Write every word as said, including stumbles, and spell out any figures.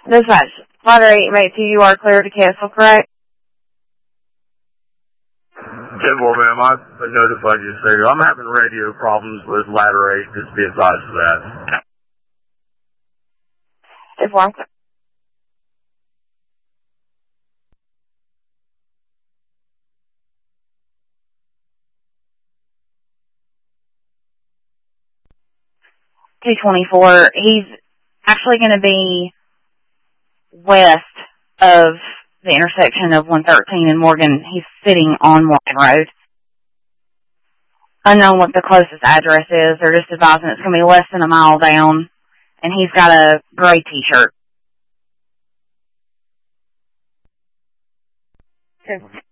Dispatch, five eight eight two, you are clear to cancel, correct? ten four, ma'am, I've been notified you, sir. I'm having radio problems with ladder eight, just be advised of that. ten four, I'm clear. two twenty-four, he's actually going to be west of the intersection of one thirteen and Morgan. He's sitting on Morgan Road. Unknown what the closest address is. They're just advising it's going to be less than a mile down. And he's got a gray t-shirt.